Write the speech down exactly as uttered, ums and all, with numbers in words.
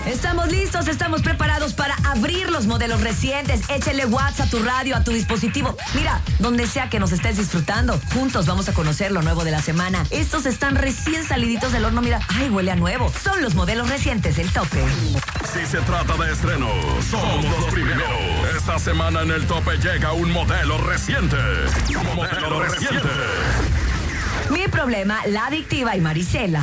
Estamos listos, estamos preparados para abrir los modelos recientes. Échale WhatsApp a tu radio, a tu dispositivo. Mira, donde sea que nos estés disfrutando, juntos vamos a conocer lo nuevo de la semana. Estos están recién saliditos del horno, mira. ¡Ay, huele a nuevo! Son los modelos recientes del Tope. Si se trata de estrenos, somos los primeros. Esta semana en el Tope llega un modelo reciente. Modelo reciente. Mi Problema, La Adictiva y Marisela.